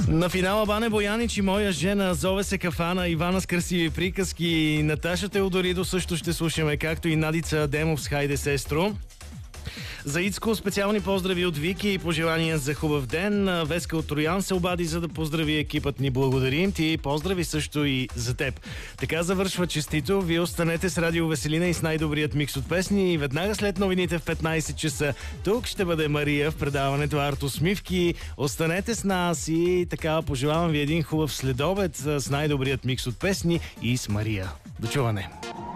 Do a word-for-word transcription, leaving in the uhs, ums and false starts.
На финала Бане Боянич и Моя жена, Зове се Кафана, Ивана с красиви приказки, Наташа Теодоридо също ще слушаме, както и Надица Адемов с Хайде сестро. За Ицко специални поздрави от Вики и пожелания за хубав ден. Веска от Троян се обади, за да поздрави екипът ни. Благодарим ти. Поздрави също и за теб. Така завършва честито. Вие останете с Радио Веселина и с най-добрият микс от песни. И веднага след новините в петнайсет часа тук ще бъде Мария в предаването Арто Смивки. Останете с нас и така пожелавам ви един хубав следобед с най-добрият микс от песни и с Мария. До чуване!